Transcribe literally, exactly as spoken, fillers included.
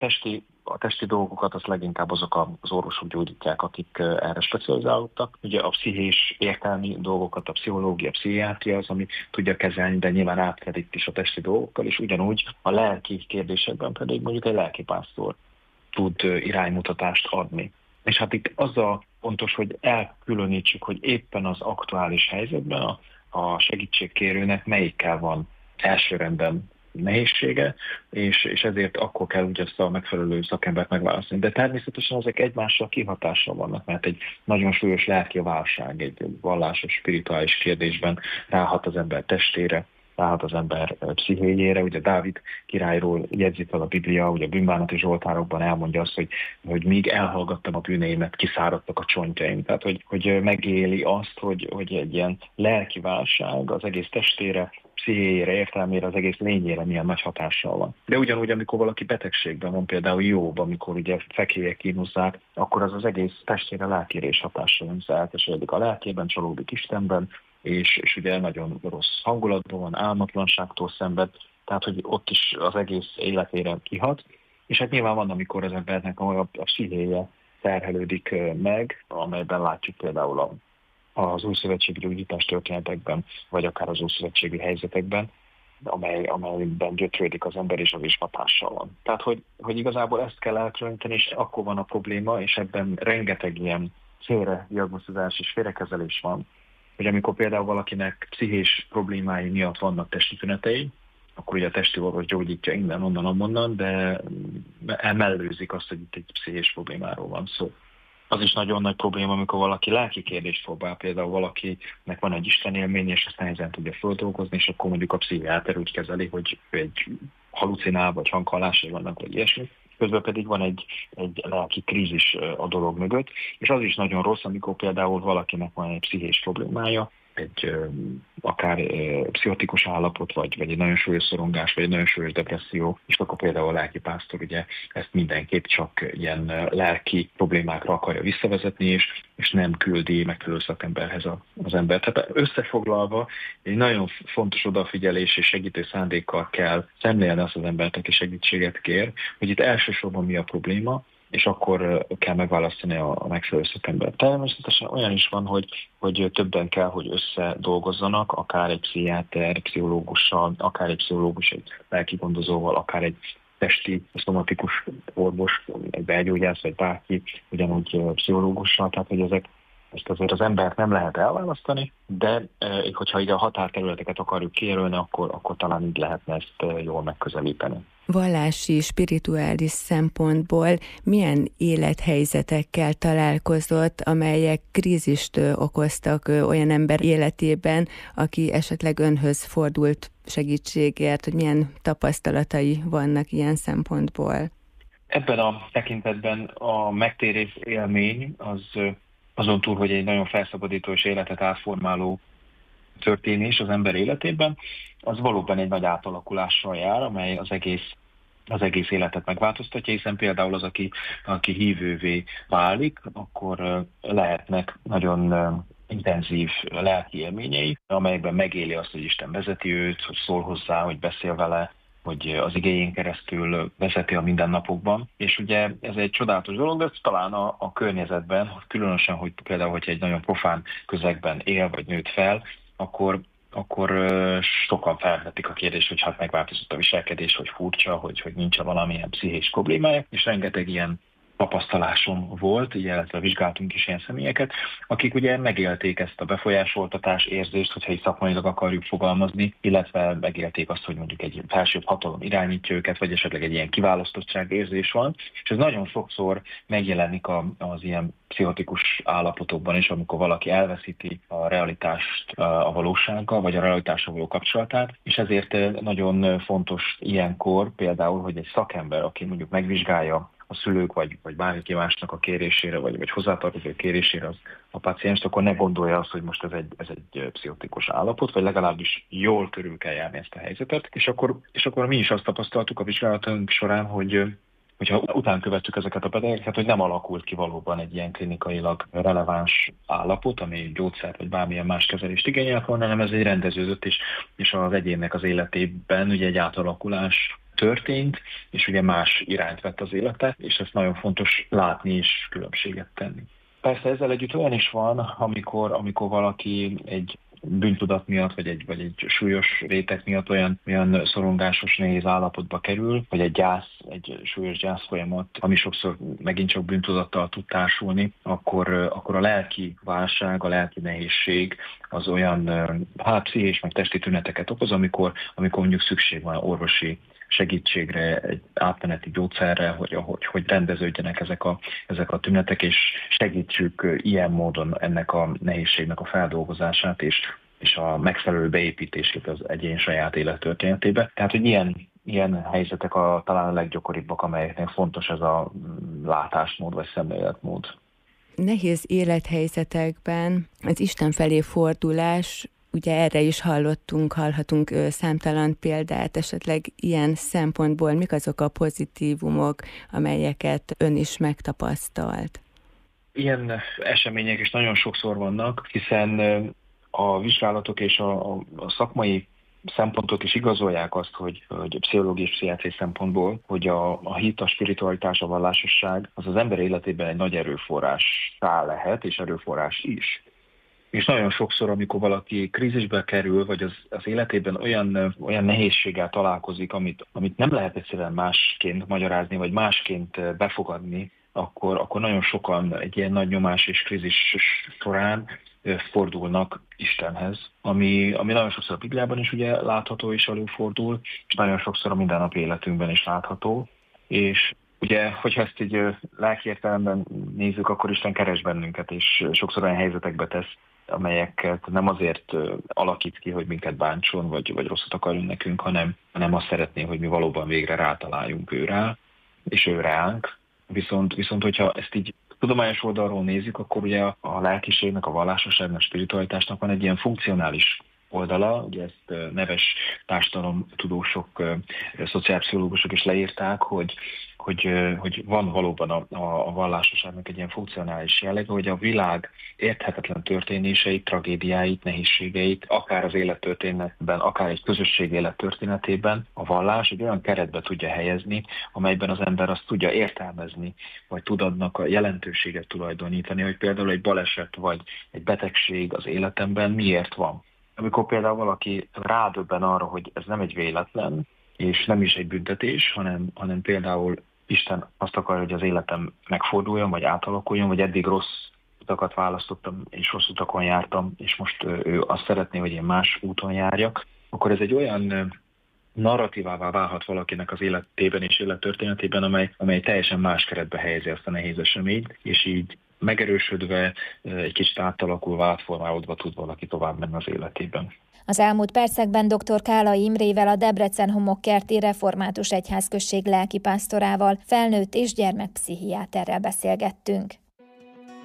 testi, a testi dolgokat azt leginkább azok az orvosok gyógyítják, akik erre specializálódtak. Ugye a pszichés értelmi dolgokat, a pszichológia, a pszichiátria az, ami tudja kezelni, de nyilván átfed itt is a testi dolgokkal, és ugyanúgy a lelki kérdésekben pedig mondjuk egy lelkipásztor tud iránymutatást adni. És hát itt az a fontos, hogy elkülönítsük, hogy éppen az aktuális helyzetben a, a segítségkérőnek melyikkel van elsőrendben nehézsége, és, és ezért akkor kell úgy ezt a megfelelő szakembert megválasztani. De természetesen ezek egymással kihatással vannak, mert egy nagyon súlyos lelki válság, egy vallásos, spirituális kérdésben ráhat az ember testére, ráhat az ember pszichéjére. Ugye Dávid királyról jegyzi fel a Biblia, ugye a bűnbánati zsoltárokban elmondja azt, hogy, hogy míg elhallgattam a bűneimet, kiszáradtak a csontjaim. Tehát, hogy, hogy megéli azt, hogy, hogy egy ilyen lelki válság az egész testére, pszichéjére, értelmére, az egész lényére milyen nagy hatással van. De ugyanúgy, amikor valaki betegségben van, például Jobb, amikor ugye fekélyek kínozzák, akkor az az egész testére lelkére is hatással van, szóval elkeseredik a lelkében, csalódik Istenben, és, és ugye nagyon rossz hangulatban van, álmatlanságtól szenved, tehát hogy ott is az egész életére kihat. És hát nyilván van, amikor az embernek a, a pszichéje terhelődik meg, amelyben látjuk például a az újszövetségi gyógyítás történetekben, vagy akár az újszövetségi helyzetekben, amely, amelyben gyötrődik az ember, és az is hatással van. Tehát, hogy, hogy igazából ezt kell elkülöníteni, és akkor van a probléma, és ebben rengeteg ilyen félrediagnosztizás és félrekezelés van, hogy amikor például valakinek pszichés problémái miatt vannak testi tünetei, akkor ugye a testi orvos gyógyítja innen, onnan, amonnan, de emellőzik azt, hogy itt egy pszichés problémáról van szó. Az is nagyon nagy probléma, amikor valaki lelki kérdést próbál, például valakinek van egy istenélmény, és ezt nehezen tudja földolgozni, és akkor mondjuk a pszichiáter úgy kezeli, hogy egy halucinál, vagy hanghallásai vannak, vagy ilyesmi. Közben pedig van egy, egy lelki krízis a dolog mögött, és az is nagyon rossz, amikor például valakinek van egy pszichés problémája, egy akár pszichotikus állapot, vagy, vagy egy nagyon súlyos szorongás, vagy egy nagyon súlyos depresszió, és akkor például a lelkipásztor ugye ezt mindenképp csak ilyen lelki problémákra akarja visszavezetni, és, és nem küldi megfelelő szakemberhez az ember. Tehát összefoglalva egy nagyon fontos odafigyelés és segítő szándékkal kell szemlélni azt az embert, aki segítséget kér, hogy itt elsősorban mi a probléma, és akkor kell megválasztani a megfelelő szakembert. Természetesen olyan is van, hogy, hogy többen kell, hogy összedolgozzanak, akár egy pszichiáter, pszichológussal, akár egy pszichológus, egy lelkigondozóval, akár egy testi, szomatikus orvos, egy belgyógyász, vagy bárki, ugyanúgy pszichológussal, tehát hogy ezek ezt azért az embert nem lehet elválasztani, de hogyha így a határterületeket akarjuk kijelölni, akkor, akkor talán így lehetne ezt jól megközelíteni. Vallási, spirituális szempontból milyen élethelyzetekkel találkozott, amelyek krízist okoztak olyan ember életében, aki esetleg önhöz fordult segítségért, hogy milyen tapasztalatai vannak ilyen szempontból? Ebben a tekintetben a megtérés élmény az azon túl, hogy egy nagyon felszabadító és életet átformáló történés az ember életében, az valóban egy nagy átalakulással jár, amely az egész, az egész életet megváltoztatja, hiszen például az, aki, aki hívővé válik, akkor lehetnek nagyon intenzív lelki élményei, amelyekben megéli azt, hogy Isten vezeti őt, hogy szól hozzá, hogy beszél vele, hogy az igéjén keresztül vezeti a mindennapokban. És ugye ez egy csodálatos dolog, de talán a, a környezetben, különösen, hogy például, hogyha egy nagyon profán közegben él vagy nőtt fel, akkor, akkor sokan felvetik a kérdést, hogy hát megváltozott a viselkedés, hogy furcsa, hogy, hogy nincs valamilyen pszichés problémája, és rengeteg ilyen tapasztalásom volt, illetve vizsgáltunk is ilyen személyeket, akik ugye megélték ezt a befolyásoltatás érzést, hogyha így szakmailag akarjuk fogalmazni, illetve megélték azt, hogy mondjuk egy felsőbb hatalom irányítja őket, vagy esetleg egy ilyen kiválasztottság érzés van, és ez nagyon sokszor megjelenik az ilyen pszichotikus állapotokban is, amikor valaki elveszíti a realitást a valósággal, vagy a realitással való kapcsolatát, és ezért nagyon fontos ilyenkor például, hogy egy szakember, aki mondjuk megvizsgálja a szülők, vagy, vagy bárki másnak a kérésére, vagy, vagy hozzátartozó kérésére az a pácienst, akkor ne gondolja azt, hogy most ez egy, ez egy pszichotikus állapot, vagy legalábbis jól körül kell járni ezt a helyzetet. És akkor, és akkor mi is azt tapasztaltuk a vizsgálatunk során, hogy hogyha után követtük ezeket a betegeket, hogy nem alakult ki valóban egy ilyen klinikailag releváns állapot, ami gyógyszert vagy bármilyen más kezelést igényel volna, hanem ez egy rendeződött, és, és az egyénnek az életében ugye egy átalakulás történt, és ugye más irányt vett az élete, és ezt nagyon fontos látni és különbséget tenni. Persze ezzel együtt olyan is van, amikor, amikor valaki egy bűntudat miatt, vagy egy, vagy egy súlyos réteg miatt olyan, olyan szorongásos, nehéz állapotba kerül, vagy egy gyász, egy súlyos gyász folyamat, ami sokszor megint csak bűntudattal tud társulni, akkor, akkor a lelki válság, a lelki nehézség az olyan hát pszichés, meg testi tüneteket okoz, amikor, amikor mondjuk szükség van orvosi segítségre, egy átmeneti gyógyszerre, hogy, hogy, hogy rendeződjenek ezek a, ezek a tünetek, és segítsük ilyen módon ennek a nehézségnek a feldolgozását, és, és a megfelelő beépítését az egyén saját élettörténetébe. Tehát, hogy ilyen, ilyen helyzetek a, talán a leggyakoribbak, amelyeknek fontos ez a látásmód vagy szemléletmód. Nehéz élethelyzetekben az Isten felé fordulás, ugye erre is hallottunk, hallhatunk számtalan példát, esetleg ilyen szempontból mik azok a pozitívumok, amelyeket ön is megtapasztalt? Ilyen események is nagyon sokszor vannak, hiszen a vizsgálatok és a, a szakmai szempontok is igazolják azt, hogy, hogy pszichológiai és pszichiátriai szempontból, hogy a, a hit, a spiritualitás, a vallásosság az az ember életében egy nagy erőforrássá lehet, és erőforrás is. És nagyon sokszor, amikor valaki krízisbe kerül, vagy az, az életében olyan, olyan nehézséggel találkozik, amit, amit nem lehet egyszerűen másként magyarázni, vagy másként befogadni, akkor, akkor nagyon sokan egy ilyen nagy nyomás és krízis során fordulnak Istenhez, ami, ami nagyon sokszor a Bibliában is ugye látható és előfordul, és nagyon sokszor a mindennapi életünkben is látható. És ugye, hogyha ezt így lelki értelemben nézzük, akkor Isten keres bennünket, és sokszor olyan helyzetekbe tesz, amelyeket nem azért alakít ki, hogy minket bántson, vagy, vagy rosszat akarjunk nekünk, hanem, hanem azt szeretné, hogy mi valóban végre rátaláljunk ő rá, és ő ránk. Viszont, viszont hogyha ezt így tudományos oldalról nézzük, akkor ugye a, a lelkiségnek, a vallásosságnak, a spiritualitásnak van egy ilyen funkcionális oldala, ugye ezt neves társadalomtudósok, szociálpszichológusok is leírták, hogy, hogy, hogy van valóban a, a vallásosságnak egy ilyen funkcionális jellege, hogy a világ érthetetlen történéseit, tragédiáit, nehézségeit, akár az élettörténetben, akár egy közösség élettörténetében a vallás egy olyan keretbe tudja helyezni, amelyben az ember azt tudja értelmezni, vagy tud annak a jelentőséget tulajdonítani, hogy például egy baleset vagy egy betegség az életemben miért van. Amikor például valaki rádöbben arra, hogy ez nem egy véletlen, és nem is egy büntetés, hanem, hanem például Isten azt akarja, hogy az életem megforduljon, vagy átalakuljon, vagy eddig rossz utakat választottam, és rossz utakon jártam, és most ő azt szeretné, hogy én más úton járjak, akkor ez egy olyan narratívává válhat valakinek az életében és élettörténetében, amely, amely teljesen más keretbe helyezi azt a nehéz eseményt, és így megerősödve, egy kicsit átalakulva, átformálódva tud valaki tovább menni az életében. Az elmúlt percekben dr. Kálai Imrével, a Debrecen Homokkerti Református Egyházközség lelkipásztorával, felnőtt és gyermekpszichiáterrel beszélgettünk.